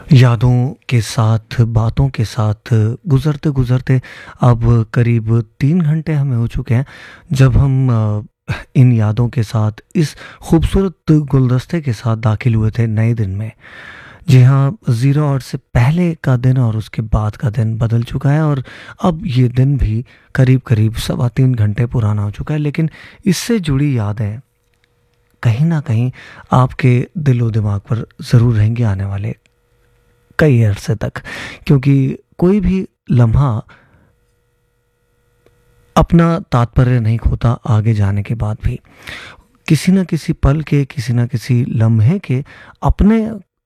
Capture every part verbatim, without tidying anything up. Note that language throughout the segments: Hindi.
यादों के साथ, बातों के साथ गुज़रते-गुज़रते अब करीब तीन घंटे हमें हो चुके हैं, जब हम अ, इन यादों के साथ इस खूबसूरत गुलदस्ते के साथ दाखिल हुए थे नए दिन में। जी हाँ, ज़ीरो आवर से पहले का दिन और उसके बाद का दिन बदल चुका है और अब ये दिन भी करीब-करीब सवा तीन घंटे पुराना हो चुका है, लेकिन इससे जुड़ी यादें कहीं न कहीं आपके दिलो-दिमाग पर ज़रूर रहेंगी आने वाले कई अरसे तक, क्योंकि कोई भी लम्हा अपना तात्पर्य नहीं खोता आगे जाने के बाद भी। किसी न किसी पल के, किसी न किसी लम्हे के अपने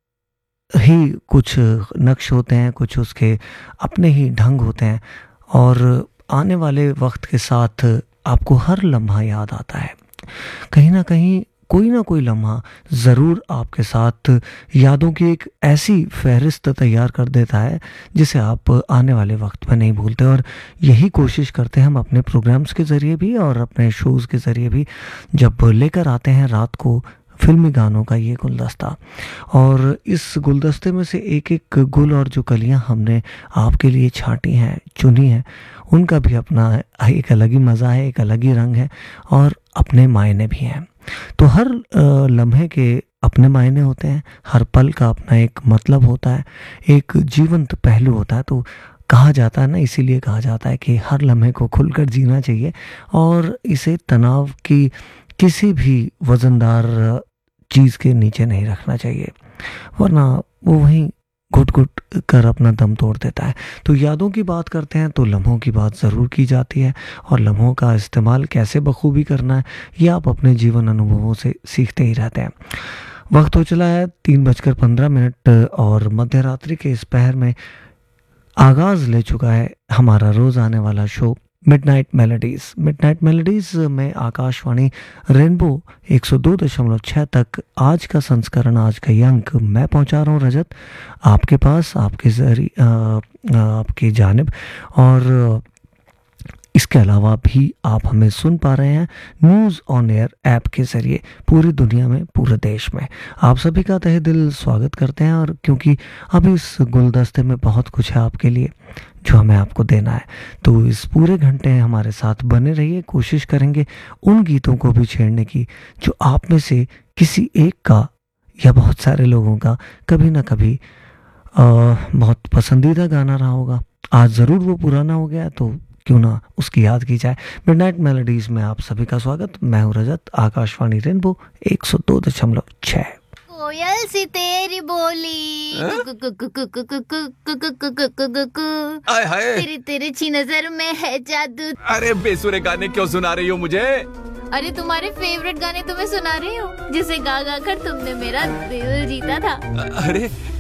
ही कुछ नक्श होते हैं, कुछ उसके अपने ही ढंग होते हैं और आने वाले वक़्त के साथ आपको हर लम्हा याद आता है। कहीं न कहीं कोई ना कोई लम्हा ज़रूर आपके साथ यादों की एक ऐसी फ़हरिस्त तैयार कर देता है, जिसे आप आने वाले वक़्त में नहीं भूलते और यही कोशिश करते हैं हम अपने प्रोग्राम्स के ज़रिए भी और अपने शोज़ के ज़रिए भी, जब लेकर आते हैं रात को फ़िल्मी गानों का ये गुलदस्ता। और इस गुलदस्ते में से एक-एक गुल और जो कलियाँ हमने आपके लिए छाँटी हैं, चुनी हैं, उनका भी अपना एक अलग ही मज़ा है, एक अलग ही रंग है और अपने मायने भी हैं। तो हर अ, लम्हे के अपने मायने होते हैं, हर पल का अपना एक मतलब होता है, एक जीवंत पहलू होता है। तो कहा जाता है ना, इसीलिए कहा जाता है कि हर लम्हे को खुलकर जीना चाहिए और इसे तनाव की किसी भी वज़नदार चीज़ के नीचे नहीं रखना चाहिए, वरना वो वहीं घुट-घुट कर अपना दम तोड़ देता है। तो यादों की बात करते हैं तो लम्हों की बात ज़रूर की जाती है और लम्हों का इस्तेमाल कैसे बखूबी करना है, ये आप अपने जीवन अनुभवों से सीखते ही रहते हैं। वक्त हो चला है तीन बजकर पंद्रह मिनट और मध्य रात्रि के इस पहर में आगाज़ ले चुका है हमारा रोज़ आने वाला show midnight melodies. Midnight melodies में आकाशवाणी रेनबो एक सौ दो दशमलव छह तक आज का संस्करण, आज का ये अंक मैं पहुंचा रहा हूं रजत आपके पास, आपके जरिए आपकी जानिब। और इसके अलावा भी आप हमें सुन पा रहे हैं न्यूज़ ऑन एयर ऐप के ज़रिए पूरी दुनिया में, पूरे देश में। आप सभी का तहे दिल स्वागत करते हैं और क्योंकि अब इस गुलदस्ते में बहुत कुछ है आपके लिए जो हमें आपको देना है, तो इस पूरे घंटे हमारे साथ बने रहिए। कोशिश करेंगे उन गीतों को भी छेड़ने की जो आप में से किसी एक का या बहुत सारे लोगों का कभी ना कभी अ, बहुत पसंदीदा गाना रहा होगा। आज ज़रूर वो पुराना हो गया, तो क्यों ना उसकी याद की जाए। मिडनाइट मेलोडीज़ में आप सभी का स्वागत। मैं हूँ रजत, आकाशवाणी रेनबो एक सौ दो दशमलव छह। कोयल सी तेरी बोली हैं? कु- कु- कु- कु- कु- कु- कु- कु- कु- कु- कु- कु- कु- कु। आय हाय। तेरी तिरछी नजर में है जादू। अरे बेसुरे गाने क्यों सुना रही हो मुझे? अरे तुम्हारे फेवरेट गाने तुम्हें सुना रही हूँ, जिसे गा गा कर तुमने मेरा दिल जीता था। अरे